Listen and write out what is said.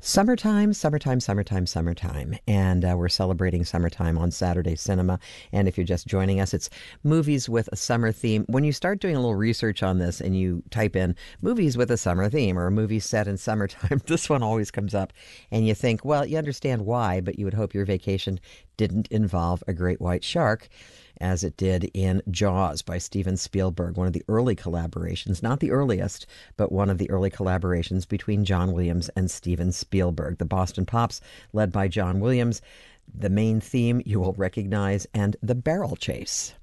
Summertime, summertime, summertime, summertime. And we're celebrating summertime on Saturday Cinema. And if you're just joining us, it's movies with a summer theme. When you start doing a little research on this and you type in movies with a summer theme or a movie set in summertime, this one always comes up. And you think, well, you understand why, but you would hope your vacation didn't involve a great white shark, as it did in Jaws by Steven Spielberg, one of the early collaborations, not the earliest, but one of the early collaborations between John Williams and Steven Spielberg. The Boston Pops, led by John Williams, the main theme you will recognize, and the barrel chase.